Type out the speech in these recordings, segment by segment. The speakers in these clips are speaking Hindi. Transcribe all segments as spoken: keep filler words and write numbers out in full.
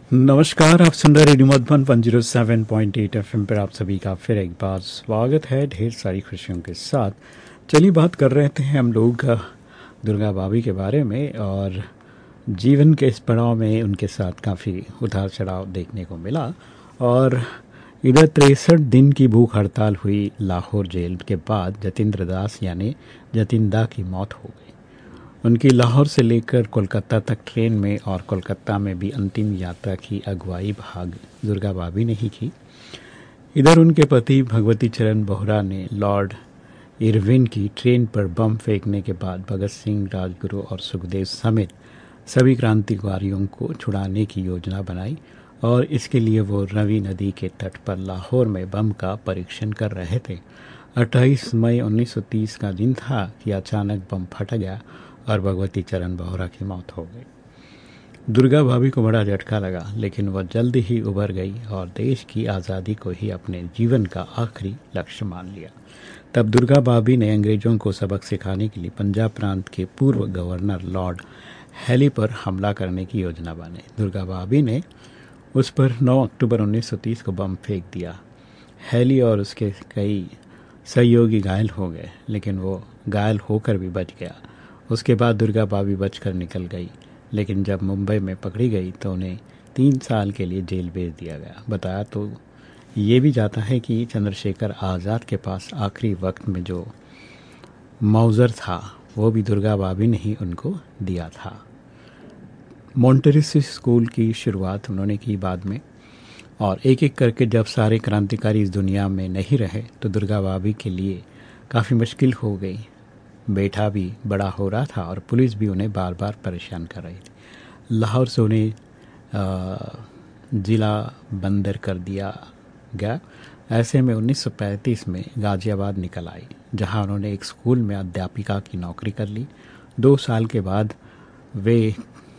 नमस्कार, आप सुन रहे radio Madhuban one zero seven point eight FM पर आप सभी का फिर एक बार स्वागत है ढेर सारी खुशियों के साथ। चलिए बात कर रहे थे हम लोग अ, दुर्गा भाभी के बारे में और जीवन के इस पड़ाव में उनके साथ काफ़ी उतार चढ़ाव देखने को मिला। और इधर तिरसठ दिन की भूख हड़ताल हुई लाहौर जेल के बाद जतिंद्र दास यानी जतिंदा की मौत हो गई। उनकी लाहौर से लेकर कोलकाता तक ट्रेन में और कोलकाता में भी अंतिम यात्रा की अगुवाई भाग दुर्गा भाभी ने ही की। इधर उनके पति भगवती चरण बोहरा ने लॉर्ड इरविन की ट्रेन पर बम फेंकने के बाद भगत सिंह, राजगुरु और सुखदेव समेत सभी क्रांतिकारियों को छुड़ाने की योजना बनाई और इसके लिए वो रवि नदी के तट पर लाहौर में बम का परीक्षण कर रहे थे। अट्ठाईस मई उन्नीस सौ तीस का दिन था कि अचानक बम फट गया और भगवती चरण बोहरा की मौत हो गई। दुर्गा भाभी को बड़ा झटका लगा, लेकिन वह जल्द ही उभर गई और देश की आज़ादी को ही अपने जीवन का आखिरी लक्ष्य मान लिया। तब दुर्गा भाभी ने अंग्रेजों को सबक सिखाने के लिए पंजाब प्रांत के पूर्व गवर्नर लॉर्ड हैली पर हमला करने की योजना बनाई। दुर्गा भाभी ने उस पर नौ अक्टूबर उन्नीस सौ तीस को बम फेंक दिया। हैली और उसके कई सहयोगी घायल हो गए, लेकिन वो घायल होकर भी बच गया। उसके बाद दुर्गा भाभी बचकर निकल गई, लेकिन जब मुंबई में पकड़ी गई तो उन्हें तीन साल के लिए जेल भेज दिया गया। बताया तो ये भी जाता है कि चंद्रशेखर आज़ाद के पास आखिरी वक्त में जो मौजर था वो भी दुर्गा भाभी ने ही उनको दिया था। मोंटेरेसी स्कूल की शुरुआत उन्होंने की बाद में, और एक एक करके जब सारे क्रांतिकारी इस दुनिया में नहीं रहे तो दुर्गा भाभी के लिए काफ़ी मुश्किल हो गई। बेटा भी बड़ा हो रहा था और पुलिस भी उन्हें बार बार परेशान कर रही थी। लाहौर से उन्हें ज़िला बंदर कर दिया गया। ऐसे में उन्नीस सौ पैंतीस में गाज़ियाबाद निकल आई, जहां उन्होंने एक स्कूल में अध्यापिका की नौकरी कर ली। दो साल के बाद वे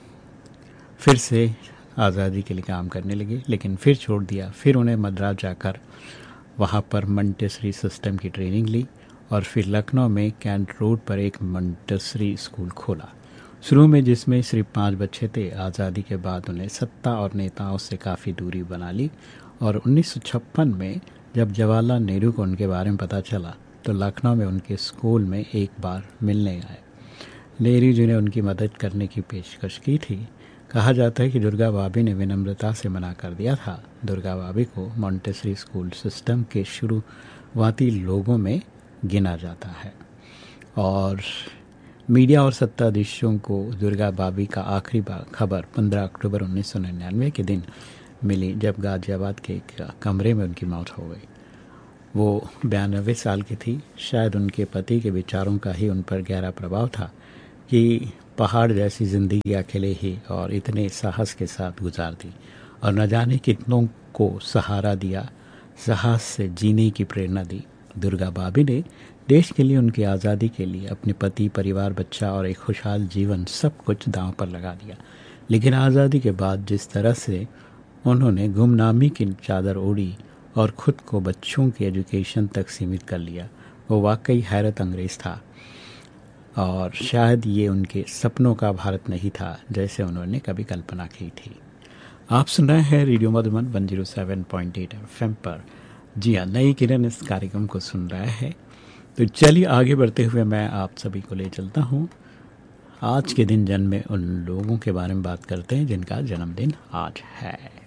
फिर से आज़ादी के लिए काम करने लगे, लेकिन फिर छोड़ दिया। फिर उन्हें मद्रास जाकर वहाँ पर मंटेसरी सिस्टम की ट्रेनिंग ली और फिर लखनऊ में कैंट रोड पर एक मंटेसरी स्कूल खोला। शुरू में जिसमें सिर्फ पाँच बच्चे थे। आज़ादी के बाद उन्हें सत्ता और नेताओं से काफ़ी दूरी बना ली और उन्नीस सौ छप्पन में जब जवाहरलाल नेहरू को उनके बारे में पता चला तो लखनऊ में उनके स्कूल में एक बार मिलने आए। नेहरू जी ने उनकी मदद करने की पेशकश की थी। कहा जाता है कि दुर्गा भाभी ने विनम्रता से मना कर दिया था। दुर्गा भाभी को मोंटेसरी स्कूल सिस्टम के शुरुआती लोगों में गिना जाता है। और मीडिया और सत्ताधीशों को दुर्गा भाभी का आखिरी खबर पंद्रह अक्टूबर उन्नीस सौ निन्यानवे के दिन मिली, जब गाज़ियाबाद के एक कमरे में उनकी मौत हो गई। वो बयानवे साल की थी। शायद उनके पति के विचारों का ही उन पर गहरा प्रभाव था कि पहाड़ जैसी ज़िंदगी अकेले ही और इतने साहस के साथ गुजार दी और न जाने कितनों को सहारा दिया, साहस से जीने की प्रेरणा दी। दुर्गा भाभी ने देश के लिए, उनकी आज़ादी के लिए अपने पति, परिवार, बच्चा और एक खुशहाल जीवन सब कुछ दांव पर लगा दिया। लेकिन आज़ादी के बाद जिस तरह से उन्होंने गुमनामी की चादर ओढ़ी और ख़ुद को बच्चों की एजुकेशन तक सीमित कर लिया, वो वाकई हैरत अंगेज था। और शायद ये उनके सपनों का भारत नहीं था जैसे उन्होंने कभी कल्पना की थी। आप सुन रहे हैं radio Madhuban one zero seven point eight FM पर। जी हाँ, नई किरण इस कार्यक्रम को सुन रहा है। तो चलिए आगे बढ़ते हुए मैं आप सभी को ले चलता हूँ आज के दिन जन्मे उन लोगों के बारे में बात करते हैं जिनका जन्मदिन आज है।